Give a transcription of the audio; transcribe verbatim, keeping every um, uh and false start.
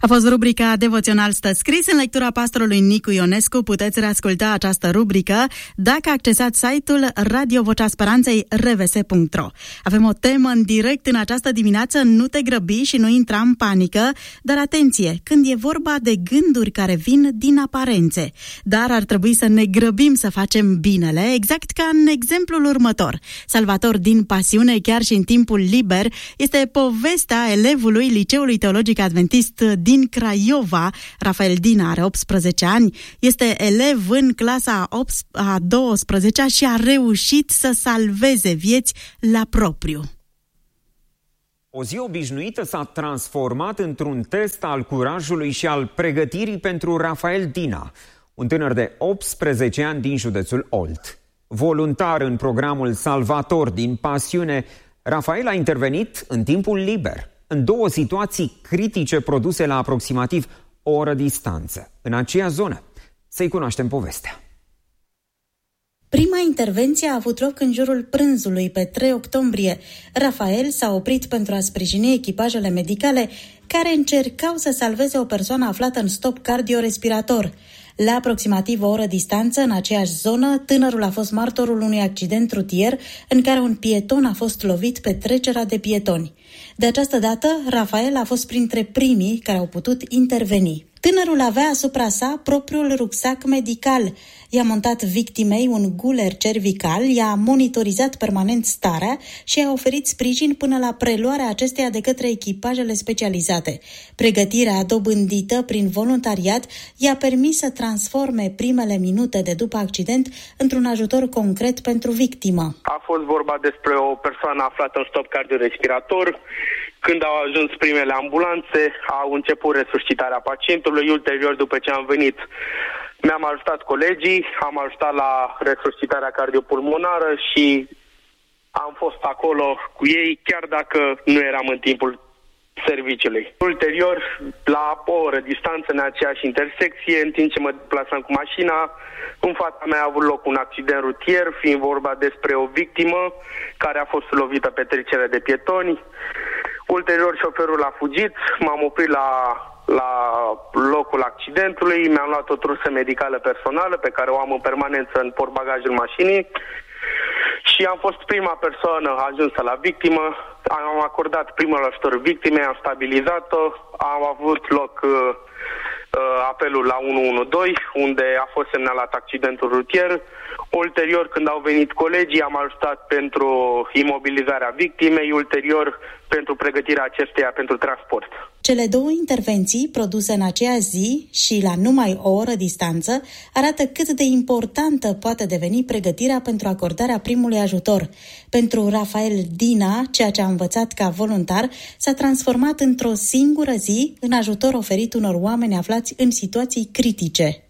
A fost rubrica Devoțional stă scris în lectura pastorului Nicu Ionescu. Puteți reasculta această rubrică dacă accesați site-ul Radio Vocea Speranței r v s punct r o. Avem o temă în direct în această dimineață, nu te grăbi și nu intra în panică, dar atenție, când e vorba de gânduri care vin din aparențe. Dar ar trebui să ne grăbim să facem binele, exact ca în exemplul următor. Salvator din pasiune, chiar și în timpul liber, este povestea elevului Liceului Teologic Adventist din Craiova. Rafael Dina are optsprezece ani, este elev în clasa a douăsprezecea și a reușit să salveze vieți la propriu. O zi obișnuită s-a transformat într-un test al curajului și al pregătirii pentru Rafael Dina, un tânăr de optsprezece ani din județul Olt. Voluntar în programul Salvator din pasiune, Rafael a intervenit în timpul liber, în două situații critice produse la aproximativ o oră distanță, în aceea zonă. Să-i cunoaștem povestea. Prima intervenție a avut loc în jurul prânzului pe trei octombrie. Rafael s-a oprit pentru a sprijini echipajele medicale care încercau să salveze o persoană aflată în stop cardiorespirator. La aproximativ o oră distanță, în aceeași zonă, tânărul a fost martorul unui accident rutier în care un pieton a fost lovit pe trecerea de pietoni. De această dată, Rafael a fost printre primii care au putut interveni. Tânărul avea asupra sa propriul rucsac medical. I-a montat victimei un guler cervical, i-a monitorizat permanent starea și i-a oferit sprijin până la preluarea acesteia de către echipajele specializate. Pregătirea dobândită prin voluntariat i-a permis să transforme primele minute de după accident într-un ajutor concret pentru victimă. A fost vorba despre o persoană aflată în stop cardiorespirator. Când au ajuns primele ambulanțe, au început resuscitarea pacientului. Ulterior, după ce am venit, mi-am ajutat colegii, am ajutat la resuscitarea cardiopulmonară și am fost acolo cu ei, chiar dacă nu eram în timpul serviciului. Ulterior, la o oră distanță, în aceeași intersecție, în timp ce mă deplasam cu mașina, în fața mea a avut loc un accident rutier, fiind vorba despre o victimă care a fost lovită pe trecerea de pietoni. Ulterior, șoferul a fugit, m-am oprit la, la locul accidentului, mi-am luat o trusă medicală personală pe care o am în permanență în portbagajul mașinii și am fost prima persoană ajunsă la victimă. Am acordat primul ajutor victimei, am stabilizat-o, am avut loc uh, apelul la unu unu doi, unde a fost semnalat accidentul rutier. Ulterior, când au venit colegii, am ajutat pentru imobilizarea victimei, ulterior pentru pregătirea acesteia pentru transport. Cele două intervenții, produse în aceea zi și la numai o oră distanță, arată cât de importantă poate deveni pregătirea pentru acordarea primului ajutor. Pentru Rafael Dina, ceea ce a învățat ca voluntar s-a transformat într-o singură zi în ajutor oferit unor oameni aflați în situații critice.